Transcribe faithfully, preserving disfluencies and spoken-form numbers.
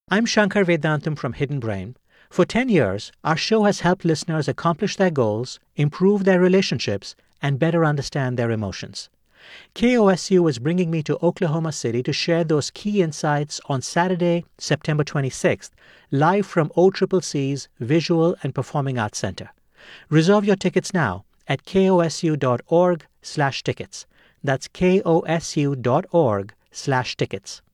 I'm Shankar Vedantam from Hidden Brain. For ten years, our show has helped listeners accomplish their goals, improve their relationships, and better understand their emotions. K O S U is bringing me to Oklahoma City to share those key insights on Saturday, September twenty-sixth, live from O C C C's Visual and Performing Arts Center. Reserve your tickets now at kosu.org slash tickets. That's kosu.org slash tickets.